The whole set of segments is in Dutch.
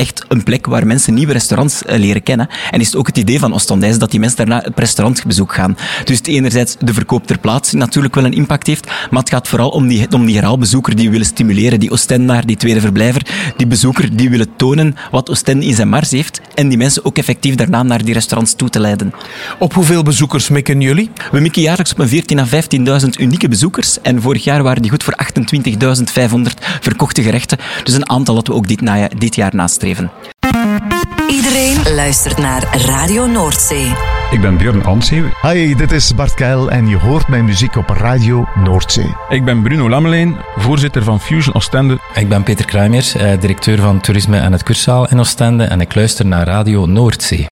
echt een plek waar mensen nieuwe restaurants leren kennen. En is het ook het idee van Oostende dat die mensen daarna op restaurantbezoek gaan. Dus het enerzijds de verkoop ter plaatse natuurlijk wel een impact heeft, maar het gaat vooral om die herhaalbezoeker die we willen stimuleren, die Oostendenaar, die tweede verblijver, die bezoeker die willen tonen wat Oostende in zijn mars heeft en die mensen ook effectief daarna naar die restaurants toe te leiden. Op hoeveel bezoekers mikken jullie? We mikken jaarlijks op een 14.000 à 15.000 unieke bezoekers en vorig jaar waren die goed voor 28.500 verkochte gerechten. Dus een aantal dat we ook dit jaar nastreven. Iedereen luistert naar Radio Noordzee. Ik ben Björn Antzee. Hi, dit is Bart Keil en je hoort mijn muziek op Radio Noordzee. Ik ben Bruno Lammeleen, voorzitter van Fusion Oostende. Ik ben Peter Kruijmers, directeur van Toerisme en het Kurszaal in Oostende en ik luister naar Radio Noordzee.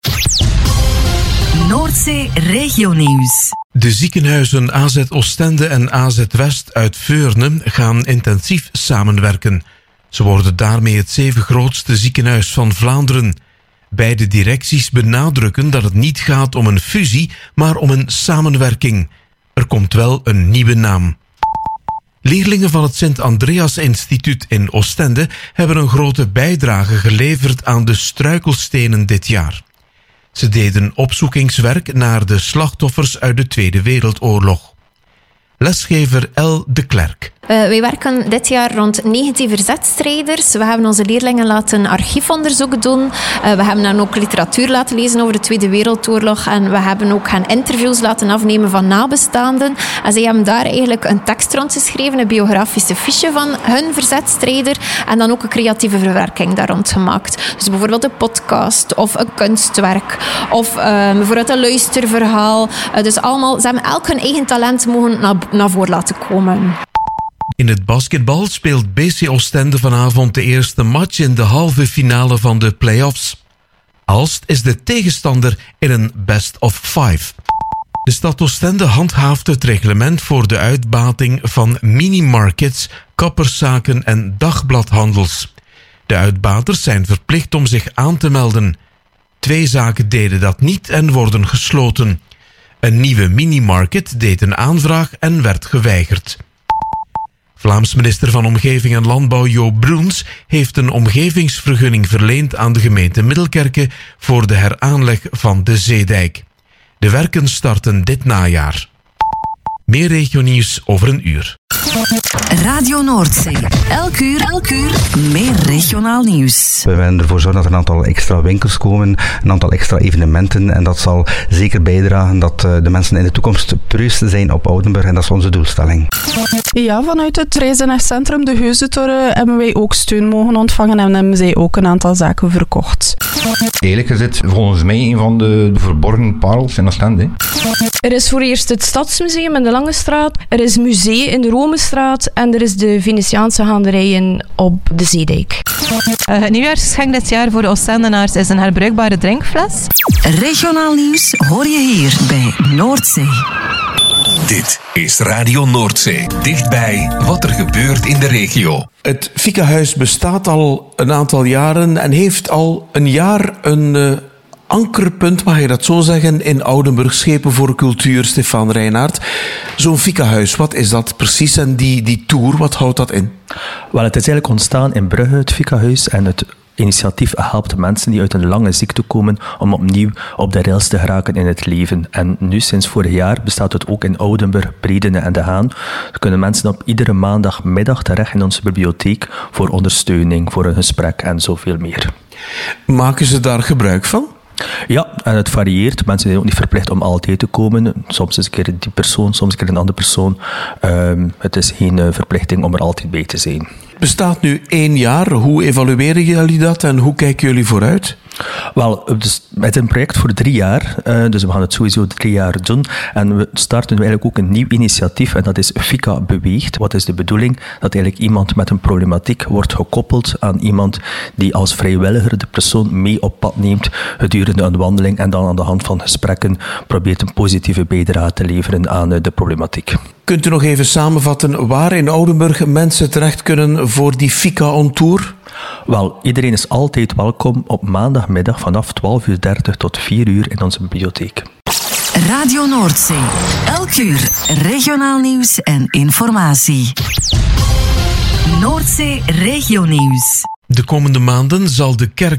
Noordzee Regionieuws. De ziekenhuizen AZ Oostende en AZ West uit Veurne gaan intensief samenwerken. Ze worden daarmee het 7e grootste ziekenhuis van Vlaanderen. Beide directies benadrukken dat het niet gaat om een fusie, maar om een samenwerking. Er komt wel een nieuwe naam. Leerlingen van het Sint-Andreas-instituut in Oostende hebben een grote bijdrage geleverd aan de struikelstenen dit jaar. Ze deden opzoekingswerk naar de slachtoffers uit de Tweede Wereldoorlog. Lesgever El de Klerk. Wij werken dit jaar rond 19 verzetstrijders. We hebben onze leerlingen laten archiefonderzoek doen. We hebben dan ook literatuur laten lezen over de Tweede Wereldoorlog. En we hebben ook gaan interviews laten afnemen van nabestaanden. En zij hebben daar eigenlijk een tekst rond geschreven, een biografische fiche van hun verzetstrijder. En dan ook een creatieve verwerking daar rond gemaakt. Dus bijvoorbeeld een podcast of een kunstwerk. Of bijvoorbeeld een luisterverhaal. Dus allemaal, ze hebben elk hun eigen talent mogen naar voren laten komen. In het basketbal speelt BC Oostende vanavond de eerste match in de halve finale van de play-offs. Aalst is de tegenstander in een best of 5. De stad Oostende handhaaft het reglement voor de uitbating van minimarkets, kapperszaken en dagbladhandels. De uitbaters zijn verplicht om zich aan te melden. 2 zaken deden dat niet en worden gesloten. Een nieuwe minimarket deed een aanvraag en werd geweigerd. Vlaams minister van Omgeving en Landbouw Jo Broens heeft een omgevingsvergunning verleend aan de gemeente Middelkerke voor de heraanleg van de zeedijk. De werken starten dit najaar. Meer regionieuws over een uur. Radio Noordzee. Elk uur meer regionaal nieuws. We willen ervoor zorgen dat er een aantal extra winkels komen, een aantal extra evenementen. En dat zal zeker bijdragen dat de mensen in de toekomst preus zijn op Oudenburg. En dat is onze doelstelling. Ja, vanuit het reizenacentrum De Heuzentoren hebben wij ook steun mogen ontvangen en hebben zij ook een aantal zaken verkocht. Eigenlijk is dit volgens mij een van de verborgen parels in Oostende. Er is voor eerst het Stadsmuseum in de Lange Straat, er is museum in de Romestraat en er is de Venetiaanse gaanderijen op de Zeedijk. Het nieuwjaarsgeschenk dit jaar voor de Oostendenaars is een herbruikbare drinkfles. Regionaal nieuws hoor je hier bij Noordzee. Dit is Radio Noordzee. Dichtbij wat er gebeurt in de regio. Het Fika-huis bestaat al een aantal jaren en heeft al een jaar een ankerpunt, mag je dat zo zeggen, in Oudenburg. Schepen voor Cultuur, Stefan Reinaert. Zo'n Fika-huis, wat is dat precies? En die tour, wat houdt dat in? Wel, het is eigenlijk ontstaan in Brugge, het Fika-huis, en het initiatief helpt mensen die uit een lange ziekte komen om opnieuw op de rails te geraken in het leven. En nu, sinds vorig jaar, bestaat het ook in Oudenburg, Bredene en De Haan. Dan kunnen mensen op iedere maandagmiddag terecht in onze bibliotheek voor ondersteuning, voor een gesprek en zoveel meer. Maken ze daar gebruik van? Ja, en het varieert. Mensen zijn ook niet verplicht om altijd te komen. Soms is een keer die persoon, soms een keer een andere persoon. Het is geen verplichting om er altijd bij te zijn. Het bestaat nu 1 jaar. Hoe evalueren jullie dat en hoe kijken jullie vooruit? Wel, het is een project voor 3 jaar. Dus we gaan het sowieso 3 jaar doen. En we starten nu eigenlijk ook een nieuw initiatief. En dat is Fika Beweegt. Wat is de bedoeling? Dat eigenlijk iemand met een problematiek wordt gekoppeld aan iemand die als vrijwilliger de persoon mee op pad neemt gedurende een wandeling. En dan aan de hand van gesprekken probeert een positieve bijdrage te leveren aan de problematiek. Kunt u nog even samenvatten waar in Oudenburg mensen terecht kunnen voor die Fika on Tour? Wel, iedereen is altijd welkom op maandagmiddag vanaf 12:30 tot 4 uur in onze bibliotheek. Radio Noordzee. Elk uur regionaal nieuws en informatie. Noordzee Regionieuws. De komende maanden zal de kerk